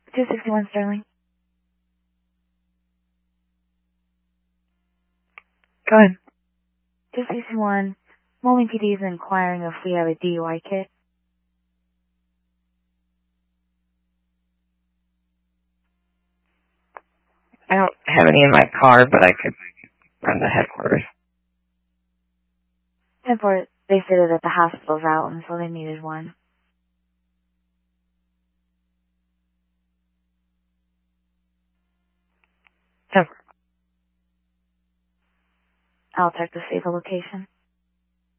261 Sterling. Go ahead. 261. Moline PD is inquiring if we have a DUI kit. I don't have any in my car, but I could run to headquarters. Headquarters, they stated that the hospital's out, and so they needed one. Headquarters. I'll check to see the location.